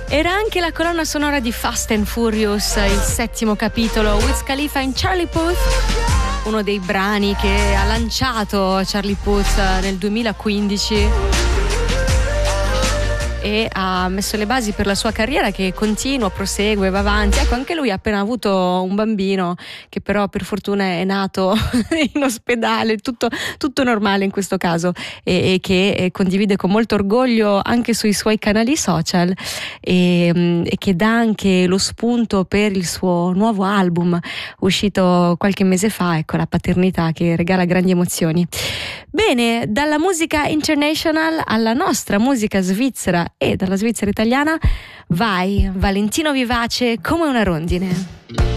Era anche la colonna sonora di Fast and Furious, il 7° capitolo, Wiz Khalifa in Charlie Puth, uno dei brani che ha lanciato Charlie Puth nel 2015 e ha messo le basi per la sua carriera, che continua, prosegue, va avanti. Ecco, anche lui ha appena avuto un bambino che però per fortuna è nato in ospedale, tutto normale in questo caso, e che condivide con molto orgoglio anche sui suoi canali social e che dà anche lo spunto per il suo nuovo album uscito qualche mese fa, ecco, la paternità che regala grandi emozioni. Bene, dalla musica international alla nostra musica svizzera e dalla Svizzera italiana, vai Valentino Vivace, Come una rondine.